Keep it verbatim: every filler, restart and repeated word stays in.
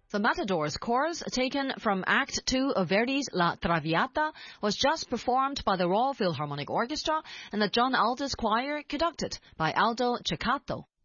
The Matadors chorus, taken from Act two of Verdi's La Traviata, was just performed by the Royal Philharmonic Orchestra and the John Aldous Choir, conducted by Aldo Ceccato.